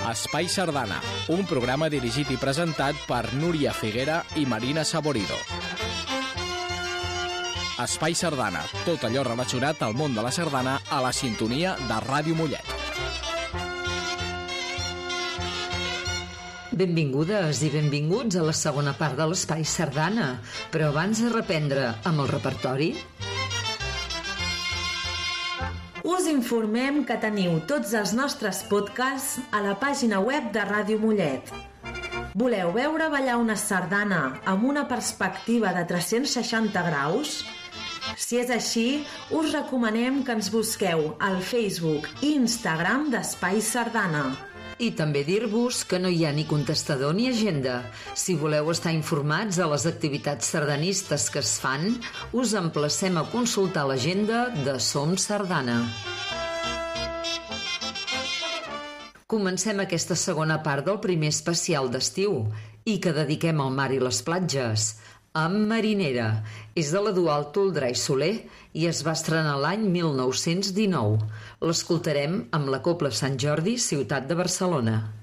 Espai Sardana, un programa dirigit i presentat per Núria Figuera i Marina Saborido. Espai Sardana, tot allò relacionat al món de la sardana a la sintonia de Ràdio Mollet. Benvingudes i benvinguts a la segona part de l'Espai Sardana, però abans de reprendre amb el repertori... Us informem que teniu tots els nostres podcasts a la pàgina web de Ràdio Mollet. Voleu veure ballar una sardana amb una perspectiva de 360 graus? Si és així, us recomanem que ens busqueu al Facebook i Instagram d'Espai Sardana. I també dir-vos que no hi ha ni contestador ni agenda. Si voleu estar informats de les activitats sardanistes que es fan, us emplacem a consultar l'agenda de Som Sardana. Comencem aquesta segona part del primer especial d'estiu i que dediquem al mar i les platges, amb Marinera. És de la Dual Toldrà i Soler i es va estrenar l'any 1919. L'escoltarem amb la Cobla Sant Jordi, ciutat de Barcelona.